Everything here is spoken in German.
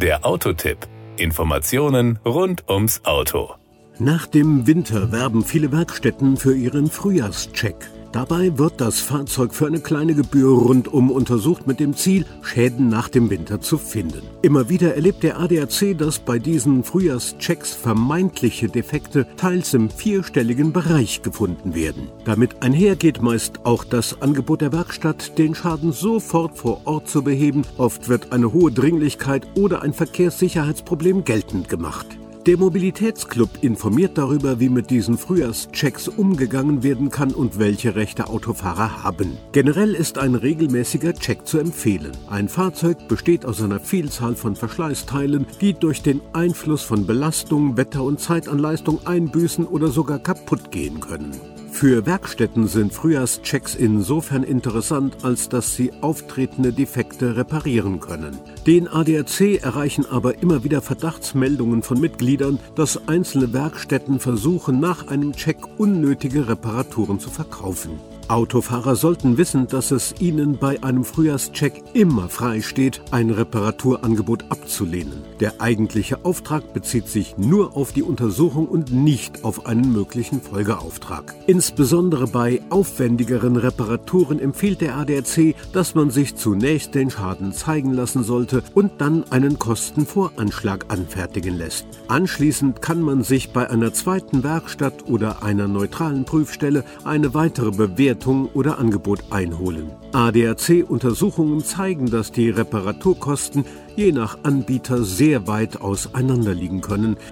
Der Autotipp. Informationen rund ums Auto. Nach dem Winter werben viele Werkstätten für ihren Frühjahrscheck. Dabei wird das Fahrzeug für eine kleine Gebühr rundum untersucht mit dem Ziel, Schäden nach dem Winter zu finden. Immer wieder erlebt der ADAC, dass bei diesen Frühjahrschecks vermeintliche Defekte teils im vierstelligen Bereich gefunden werden. Damit einher geht meist auch das Angebot der Werkstatt, den Schaden sofort vor Ort zu beheben. Oft wird eine hohe Dringlichkeit oder ein Verkehrssicherheitsproblem geltend gemacht. Der Mobilitätsclub informiert darüber, wie mit diesen Frühjahrschecks umgegangen werden kann und welche Rechte Autofahrer haben. Generell ist ein regelmäßiger Check zu empfehlen. Ein Fahrzeug besteht aus einer Vielzahl von Verschleißteilen, die durch den Einfluss von Belastung, Wetter und Zeit an Leistung einbüßen oder sogar kaputt gehen können. Für Werkstätten sind Frühjahrschecks insofern interessant, als dass sie auftretende Defekte reparieren können. Den ADAC erreichen aber immer wieder Verdachtsmeldungen von Mitgliedern, dass einzelne Werkstätten versuchen, nach einem Check unnötige Reparaturen zu verkaufen. Autofahrer sollten wissen, dass es ihnen bei einem Frühjahrscheck immer frei steht, ein Reparaturangebot abzulehnen. Der eigentliche Auftrag bezieht sich nur auf die Untersuchung und nicht auf einen möglichen Folgeauftrag. Insbesondere bei aufwendigeren Reparaturen empfiehlt der ADAC, dass man sich zunächst den Schaden zeigen lassen sollte und dann einen Kostenvoranschlag anfertigen lässt. Anschließend kann man sich bei einer zweiten Werkstatt oder einer neutralen Prüfstelle eine weitere Bewertung oder Angebot einholen. ADAC-Untersuchungen zeigen, dass die Reparaturkosten je nach Anbieter sehr weit auseinander liegen können.